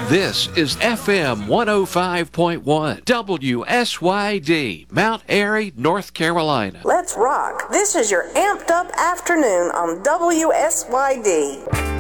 This is FM 105.1 WSYD, Mount Airy, North Carolina. Let's rock. This is your amped up afternoon on WSYD.